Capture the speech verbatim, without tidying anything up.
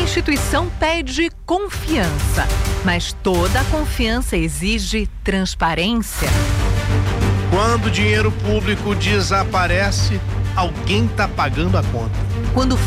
Constituição pede confiança, mas toda confiança exige transparência. Quando o dinheiro público desaparece, alguém está pagando a conta. Quando